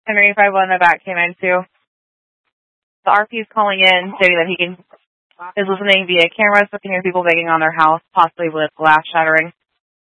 Henry 51 in the back came in too. The RP is calling in, stating that he is listening via cameras, but can hear people banging on their house, possibly with glass shattering.